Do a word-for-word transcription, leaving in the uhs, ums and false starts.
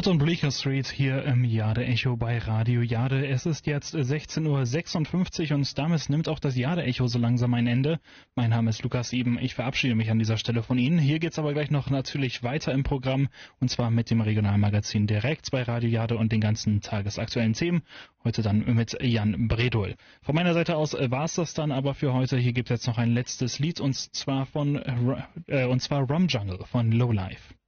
Out on Bleecker Street hier im Jade Echo bei Radio Jade. Es ist jetzt sechzehn Uhr sechsundfünfzig und damit nimmt auch das Jade Echo so langsam ein Ende. Mein Name ist Lukas Eben. Ich verabschiede mich an dieser Stelle von Ihnen. Hier geht's aber gleich noch natürlich weiter im Programm und zwar mit dem Regionalmagazin direkt bei Radio Jade und den ganzen tagesaktuellen Themen. Heute dann mit Jan Bredol. Von meiner Seite aus war es das dann aber für heute. Hier gibt es jetzt noch ein letztes Lied und zwar von äh, und zwar Rum Jungle von Lowlife.